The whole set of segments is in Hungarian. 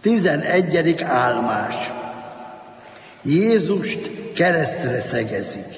11. állomás. Jézust keresztre szegezik.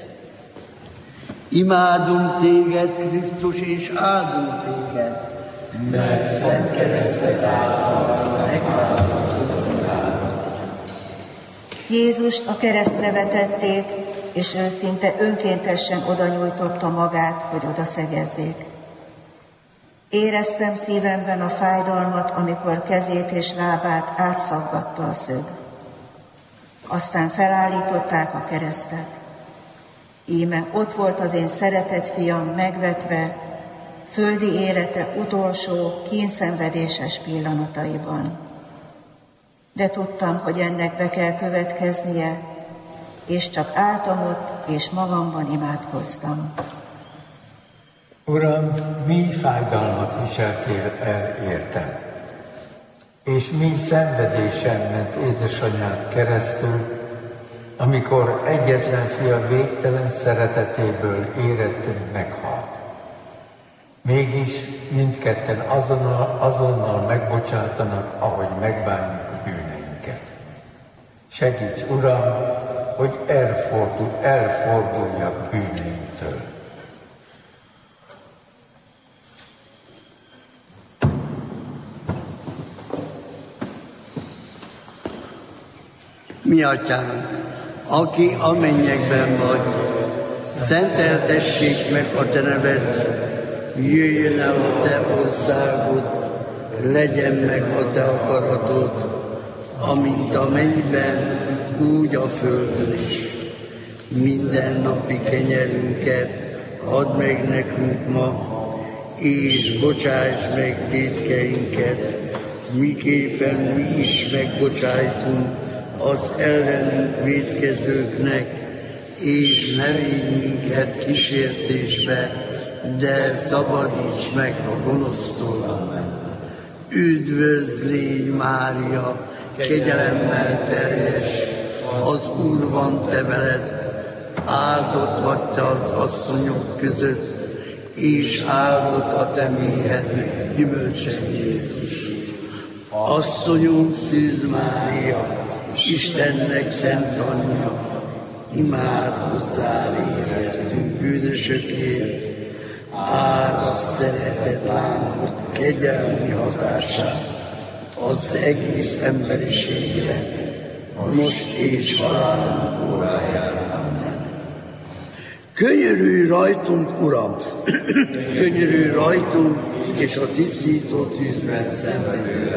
Imádunk téged, Krisztus, és áldunk téged, mert szent kereszted által megváltottad állat. Jézust a keresztre vetették, és ő szinte önkéntesen oda nyújtotta magát, hogy oda szegezzék. Éreztem szívemben a fájdalmat, amikor kezét és lábát átszaggatta a szög. Aztán felállították a keresztet. Íme ott volt az én szeretett fiam megvetve, földi élete utolsó, kínszenvedéses pillanataiban. De tudtam, hogy ennek be kell következnie, és csak álltam ott, és magamban imádkoztam. Uram, mi fájdalmat viseltél el értem, és mi szenvedésen ment édesanyád keresztül, amikor egyetlen fia végtelen szeretetéből érettünk meghalt. Mégis mindketten azonnal megbocsátanak, ahogy megbánjuk a bűneinket. Segíts, Uram, hogy elforduljak bűneinktől. Mi atyánk, aki a mennyekben vagy, szenteltessék meg a te neved, jöjjön el a te országod, legyen meg a te akaratod, amint a mennyben, úgy a földön is. Minden napi kenyerünket add meg nekünk ma, és bocsáss meg vétkeinket, miképpen mi is megbocsájtunk az ellenünk vétkezőknek, és ne védj minket kísértésbe, de szabadíts meg a gonosztól. Amen. Üdvözl légy, Mária, kegyelemmel teljes, az Úr van te veled, áldott vagy te az asszonyok között, és áldott a te méhed gyümölcse Jézus. Asszonyunk Szűz Mária, Istennek szent anyja, imádkozzál értünk bűnösökért, árasz szeretet lángod kegyelmi hatását az egész emberiségre, most és halálunk órájára. Amen. Könyörülj rajtunk, Uram, könyörülj rajtunk, és a tisztító tűzben szenvedő